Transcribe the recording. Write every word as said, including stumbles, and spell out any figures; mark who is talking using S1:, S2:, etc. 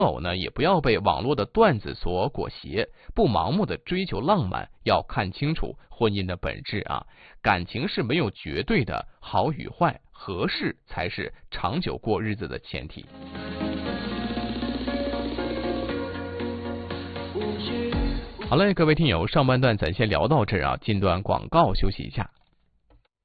S1: 偶呢，也不要被网络的段子所裹挟，不盲目的追求浪漫，要看清楚婚姻的本质啊。感情是没有绝对的好与坏，合适才是长久过日子的前提。好嘞，各位听友，上半段咱先聊到这儿啊，进段广告休息一下。